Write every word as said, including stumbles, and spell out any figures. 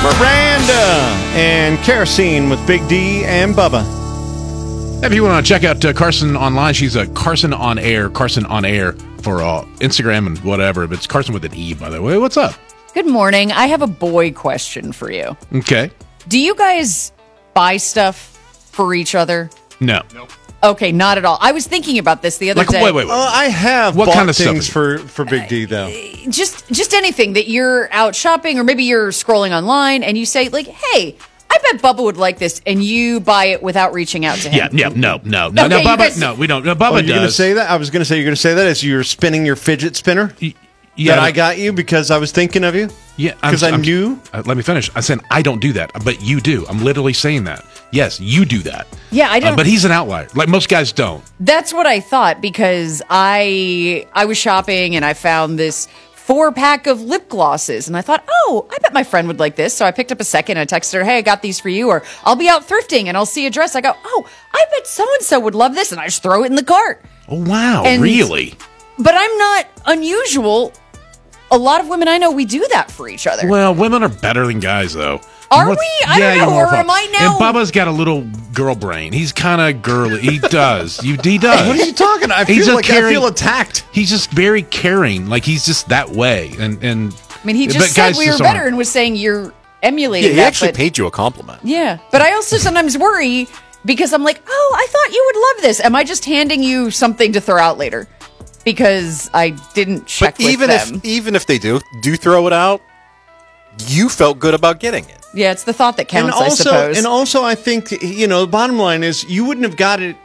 Miranda and Kerosene with Big D and Bubba. If you want to check out uh, Carson online, she's a Carson on Air, Carson on Air for uh, Instagram and whatever. But it's Carson with an E, by the way. What's up? Good morning. I have a boy question for you. Okay. Do you guys buy stuff for each other? No. Nope. Okay, not at all. I was thinking about this the other like, day. Wait, wait, wait. Uh, I have what bought kind of things stuff for, for Big D, though. Uh, just just anything that you're out shopping or maybe you're scrolling online and you say, like, hey, I bet Bubba would like this, and you buy it without reaching out to him. Yeah, yeah, no, no, no, Okay, no, you Bubba, guys- no, we don't. No, Bubba Oh, you're does. going to say that? I was going to say you're going to say that as you're spinning your fidget spinner yeah, that no, I got you because I was thinking of you? Yeah, Because I I'm- knew? Uh, let me finish. I said I don't do that, but you do. I'm literally saying that. Yes, you do that. Yeah, I Uh, don't. but he's an outlier. Like most guys don't. That's what I thought because I I was shopping and I found this four pack of lip glosses and I thought, oh, I bet my friend would like this. So I picked up a second and I texted her, hey, I got these for you. Or I'll be out thrifting and I'll see a dress. I go, oh, I bet so and so would love this, and I just throw it in the cart. Oh wow, And- really? But I'm not unusual. A lot of women I know, we do that for each other. Well, women are better than guys, though. Are What's- we? I don't you're know, more or fun. am I now? And Bubba's got a little girl brain. He's kind of girly. He does. You, he does. What are you talking? I He's feel a like I caring- feel attacked. He's just very caring. Like he's just that way. And and I mean, he just but said guys we were just better aren't. and was saying you're emulating Yeah, he that. actually but- paid you a compliment. Yeah, but I also sometimes worry because I'm like, oh, I thought you would love this. Am I just handing you something to throw out later because I didn't check But with even them? if even if they do do throw it out, you felt good about getting it. Yeah, it's the thought that counts, and also, I suppose. and also, I think you know the bottom line is you wouldn't have got it